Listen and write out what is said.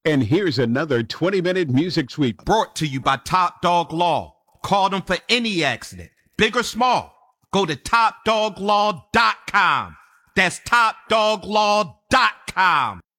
And here's another 20-minute music suite Brought to you by Top Dog Law. Call them for any accident, big or small. Go to topdoglaw.com. That's topdoglaw.com.